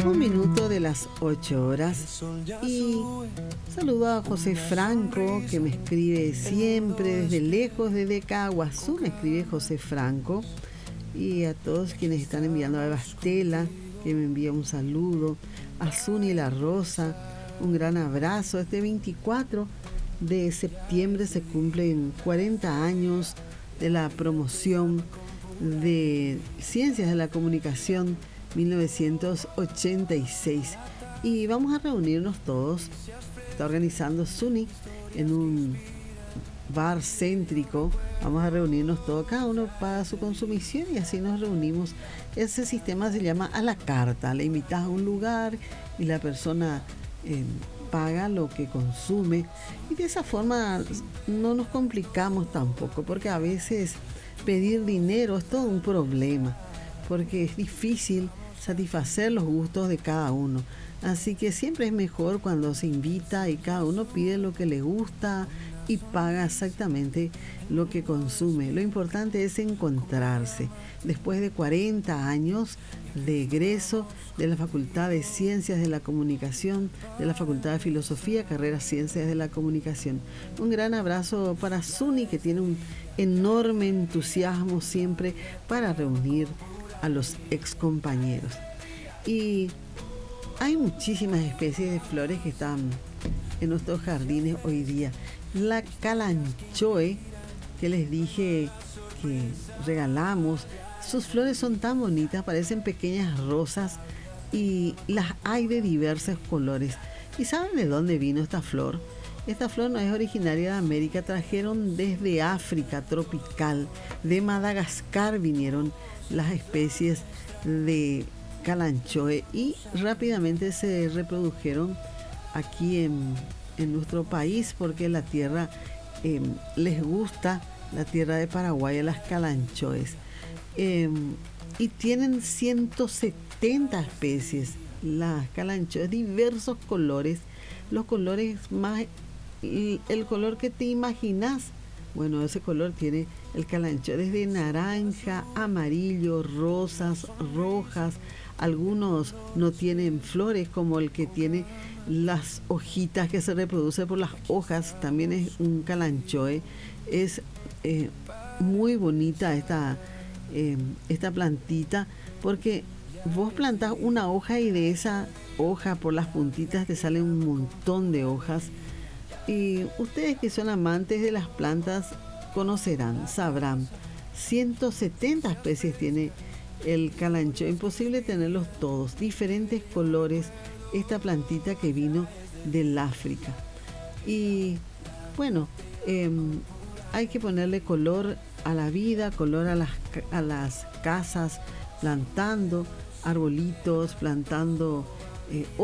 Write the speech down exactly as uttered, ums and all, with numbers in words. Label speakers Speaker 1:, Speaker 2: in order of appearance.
Speaker 1: Un minuto de las ocho horas y saludo a José Franco, que me escribe siempre desde lejos, desde Caguazú me escribe José Franco, y a todos quienes están enviando, a Eva Estela, que me envía un saludo, a Zuni La Rosa, un gran abrazo. Este veinticuatro de septiembre se cumplen cuarenta años de la promoción de Ciencias de la Comunicación mil novecientos ochenta y seis, y vamos a reunirnos todos. Está organizando Zuni en un bar céntrico. Vamos a reunirnos todos, cada uno paga su consumición y así nos reunimos. Ese sistema se llama a la carta. Le invitas a un lugar y la persona eh, paga lo que consume, y de esa forma no nos complicamos tampoco, porque a veces pedir dinero es todo un problema, porque es difícil satisfacer los gustos de cada uno. Así que siempre es mejor cuando se invita y cada uno pide lo que le gusta y paga exactamente lo que consume. Lo importante es encontrarse. Después de cuarenta años de egreso de la Facultad de Ciencias de la Comunicación, de la Facultad de Filosofía, carrera Ciencias de la Comunicación. Un gran abrazo para Zuni, que tiene un enorme entusiasmo siempre para reunir a los excompañeros. Y hay muchísimas especies de flores que están en nuestros jardines hoy día. La calanchoe, que les dije que regalamos, sus flores son tan bonitas, parecen pequeñas rosas, y las hay de diversos colores. ¿Y saben de dónde vino esta flor? Esta flor no es originaria de América, trajeron desde África tropical, de Madagascar vinieron las especies de calanchoe y rápidamente se reprodujeron aquí en, en nuestro país, porque la tierra eh, les gusta, la tierra de Paraguay, a las calanchoes. Eh, y tienen ciento setenta especies, las calanchoes, diversos colores, los colores más, el color que te imaginas. Bueno, ese color tiene el calanchoe, desde naranja, amarillo, rosas, rojas. Algunos no tienen flores, como el que tiene las hojitas que se reproduce por las hojas, también es un calanchoe. Es eh, muy bonita esta, eh, esta plantita, porque vos plantás una hoja y de esa hoja por las puntitas te salen un montón de hojas. Y ustedes que son amantes de las plantas conocerán, sabrán, ciento setenta especies tiene el calanchoe, imposible tenerlos todos, diferentes colores, esta plantita que vino del África. Y bueno, eh, hay que ponerle color a la vida, color a las, a las casas, plantando arbolitos, plantando eh,